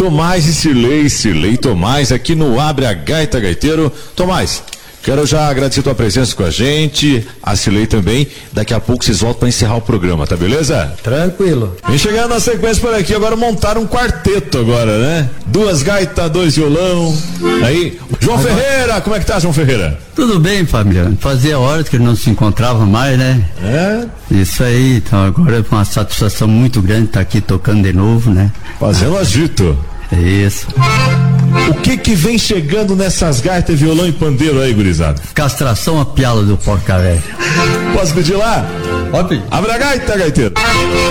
Tomás e Cirlei e Tomás aqui no Abre a Gaita Gaiteiro. Tomás, quero já agradecer a tua presença com a gente, a Cirlei também. Daqui a pouco vocês voltam para encerrar o programa, tá beleza? Tranquilo. Vem chegando na sequência por aqui, agora montaram um quarteto agora, né? 2 gaitas, 2 violão. Aí, João Ferreira, como é que tá, João Ferreira? Tudo bem, Fabiano. Fazia horas que ele não se encontrava mais, né? É? Isso aí, então agora é uma satisfação muito grande estar aqui tocando de novo, né? Fazendo agito. Isso. O que vem chegando nessas gaitas, violão e pandeiro aí, gurizada? Castração a piala do porca velho. Posso pedir lá? Pode pedir. Abre a gaita, gaiteiro.